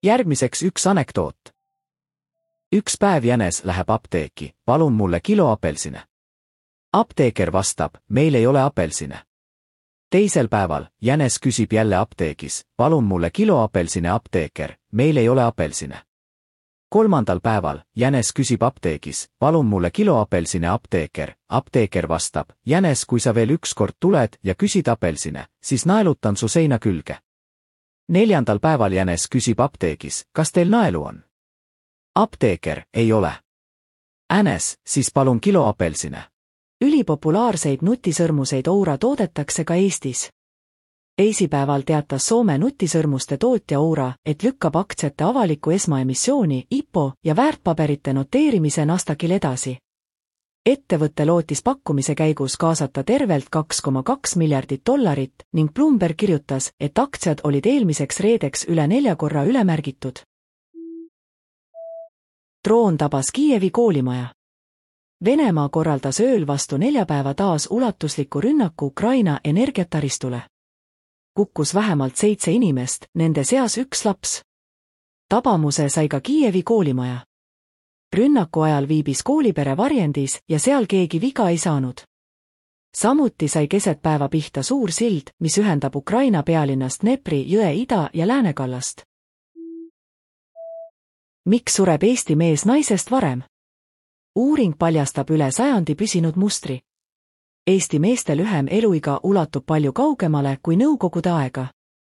Järgmiseks üks anekdoot. Üks päev jänes läheb apteeki, palun mulle kilo apelsine. Apteeker vastab, meil ei ole apelsine. Teisel päeval jänes küsib jälle apteegis, palun mulle kilo apelsine. Apteeker, meil ei ole apelsine. Kolmandal päeval jänes küsib apteegis, palun mulle kilo apelsine. Apteeker vastab, jänes, kui sa veel ükskord tuled ja küsid apelsine, siis naelutan su seina külge. Neljandal päeval jänes küsib apteegis, kas teil naelu on? Apteeker, ei ole. Jänes, siis palun kilo apelsine. Ülipopulaarseid nutisõrmuseid Oura toodetakse ka Eestis. Teisipäeval teatas Soome nutisõrmuste tootja Oura, et lükkab aktsiate avalikku esmaemissiooni IPO ja väärtpaberite noteerimise Nasdaqil edasi. Ettevõtte lootis pakkumise käigus kaasata tervelt $2,2 miljardit ning Bloomberg kirjutas, et aktsiad olid eelmiseks reedeks üle 4 korra ülemärgitud. Droon tabas Kiievi koolimaja. Venemaa korraldas ööl vastu neljapäeva taas ulatusliku rünnaku Ukraina energiataristule. Kukkus vähemalt 7 inimest, nende seas 1 laps. Tabamuse sai ka Kiievi koolimaja. Rünnaku ajal viibis koolipere varjendis ja seal keegi viga ei saanud. Samuti sai keset päeva pihta suur sild, mis ühendab Ukraina pealinnast Dnepri jõe ida- ja läänekallast. Miks sureb Eesti mees naisest varem? Uuring paljastab üle sajandi püsinud mustri. Eesti meeste lühem eluiga ulatub palju kaugemale kui nõukogude aega.